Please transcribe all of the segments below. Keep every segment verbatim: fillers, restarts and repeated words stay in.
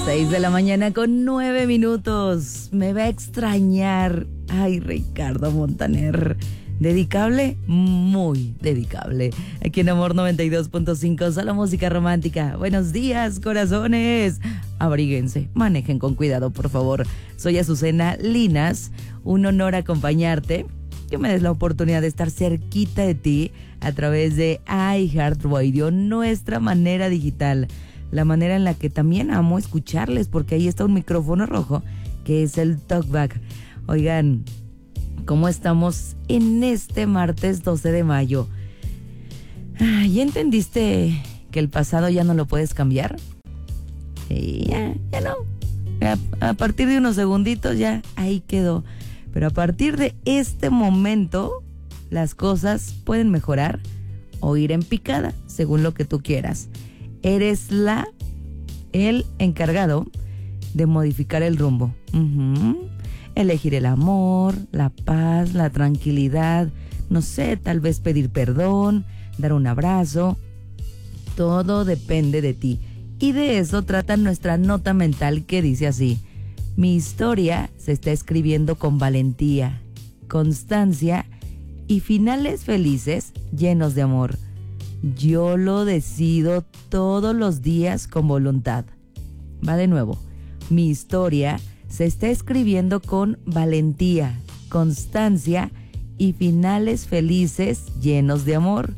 seis de la mañana con nueve minutos. Me va a extrañar. Ay, Ricardo Montaner. Dedicable, muy dedicable. Aquí en Amor noventa y dos punto cinco, solo música romántica. Buenos días, corazones. Abríguense, manejen con cuidado, por favor. Soy Azucena Linas. Un honor acompañarte. Que me des la oportunidad de estar cerquita de ti a través de iHeartRadio, nuestra manera digital. La manera en la que también amo escucharles, porque ahí está un micrófono rojo, que es el TalkBack. Oigan, ¿cómo estamos en este martes doce de mayo? Ah, ¿ya entendiste que el pasado ya no lo puedes cambiar? Sí, ya, ya no. A, a partir de unos segunditos ya ahí quedó. Pero a partir de este momento, las cosas pueden mejorar o ir en picada, según lo que tú quieras. Eres la, el encargado de modificar el rumbo. Uh-huh. Elegir el amor, la paz, la tranquilidad, no sé, tal vez pedir perdón, dar un abrazo. Todo depende de ti. Y de eso trata nuestra nota mental, que dice así: mi historia se está escribiendo con valentía, constancia y finales felices llenos de amor. Yo lo decido todos los días con voluntad. Va de nuevo. Mi historia se está escribiendo con valentía, constancia y finales felices llenos de amor.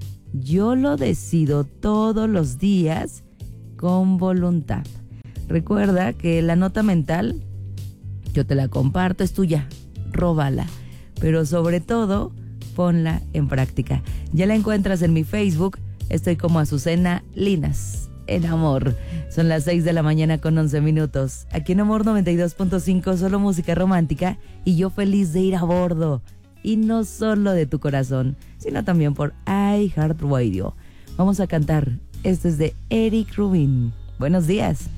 Yo lo decido todos los días con voluntad. Recuerda que la nota mental, yo te la comparto, es tuya, róbala, pero sobre todo, ponla en práctica. Ya la encuentras en mi Facebook, estoy como Azucena Linas, en Amor. Son las seis de la mañana con once minutos. Aquí en Amor noventa y dos punto cinco, solo música romántica, y yo feliz de ir a bordo. Y no solo de tu corazón, sino también por iHeartRadio. Vamos a cantar, este es de Eric Rubin. Buenos días.